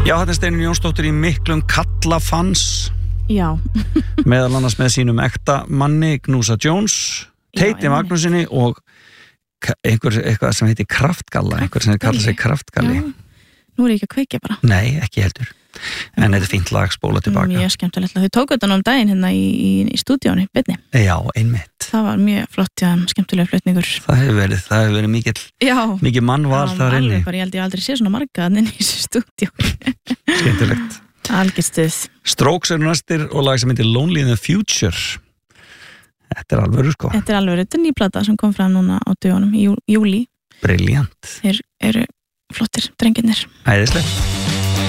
Já, þetta Steinunn Jónsdóttir í miklum kallafans. Já. Meðal annars með sínum ekta manni Knúsa Jones, Teiti Magnúsinni og eitthvað sem heitir Kraftgalla, einhver sem kallar sig Kraftgalli. Já. Nú ég ekki að kveikja bara. Nei, ekki heldur. En þetta er fínt lag, spóla tilbaka. Mjög skemmtilegt. Þau tóku þetta um daginn hérna í stúdíónu, beinni. Já, einmitt. Það var mjög flott, já, skemmtilega flutningur. Það hefur verið mikið mannval þar inni. Ég held ég aldrei sé svona marga inn í þessu stúdíónu. Skemmtilegt. Algjörstuð. Strokes eru næstir og lag sem heitir Lonely in the Future. Þetta er alvöru, sko. Þetta er alvöru, þetta er ný plata sem kom fram núna á dögunum í júlí. Brilliant. Þeir eru flottir drengirnir. Æðislegt.